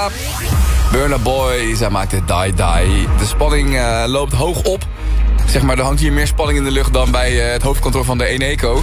Burna Boy, zij maakt het Die Die. De spanning loopt hoog op. Zeg maar, er hangt hier meer spanning in de lucht dan bij het hoofdkantoor van de Eneco.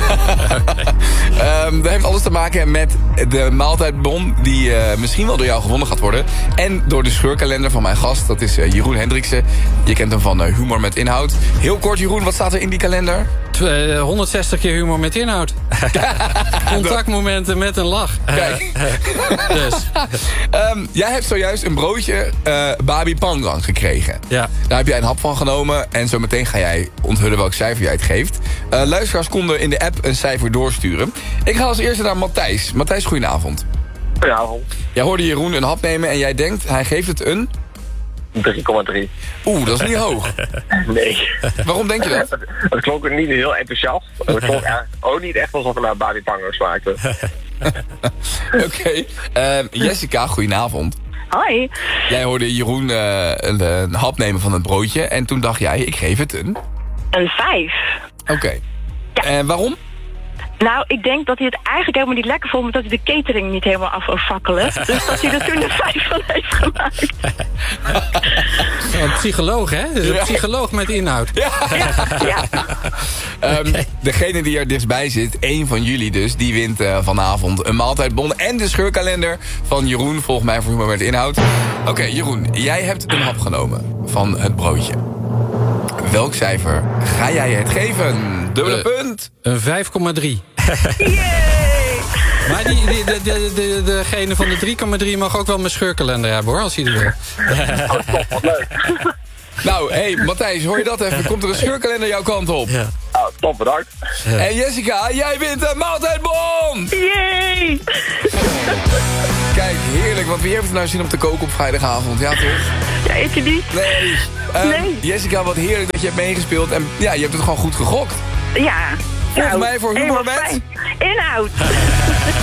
Dat heeft alles te maken met de maaltijdbon die misschien wel door jou gewonnen gaat worden. En door de scheurkalender van mijn gast, dat is Jeroen Hendriksen. Je kent hem van Humor met Inhoud. Heel kort, Jeroen, wat staat er in die kalender? 160 keer humor met inhoud. Contactmomenten met een lach. Kijk. Dus. Jij hebt zojuist een broodje Babi Pangang gekregen. Ja. Daar heb jij een hap van genomen en zo meteen ga jij onthullen welk cijfer jij het geeft. Luisteraars konden in de app een cijfer doorsturen. Ik ga als eerste naar Matthijs. Matthijs, goedenavond. Goedenavond. Jij hoorde Jeroen een hap nemen en jij denkt, hij geeft het een... 3,3. Oeh, dat is niet hoog. Nee. Waarom denk je dat? Het klonk niet heel enthousiast. Het klonk eigenlijk ook niet echt alsof we naar Babi Pango smaakten. Oké. Jessica, goedenavond. Hoi. Jij hoorde Jeroen een hap nemen van het broodje en toen dacht jij, ik geef het een... Een 5. Oké. Ja. Waarom? Nou, ik denk dat hij het eigenlijk helemaal niet lekker vond, omdat hij de catering niet helemaal af wil fakkelen. Dus dat hij er toen een 5 van heeft gemaakt. Een psycholoog, hè? Dus een psycholoog met inhoud. Ja. Ja. Degene die er dichtstbij zit, één van jullie dus, die wint vanavond een maaltijdbon en de scheurkalender van Jeroen. Volg mij voor Humor met Inhoud. Oké, Jeroen, jij hebt een hap genomen van het broodje. Welk cijfer ga jij het geven? Dubbele punt. Een 5,3. Yay! Maar degene van de 3,3 mag ook wel mijn scheurkalender hebben, hoor, als hij er wil. Top, wat leuk. Nou, hé, Matthijs, hoor je dat even? Komt er een scheurkalender jouw kant op? Ja. Nou, top, bedankt. En Jessica, jij wint een maaltijdbon! Yay! Kijk, heerlijk, want wie heeft het nou zin om te koken op vrijdagavond? Ja, toch? Ja, ik niet. Nee. Nee. Jessica, wat heerlijk dat je hebt meegespeeld. En ja, je hebt het gewoon goed gegokt. Ja. Volg mij voor Humor helemaal met... fijn. Inhoud.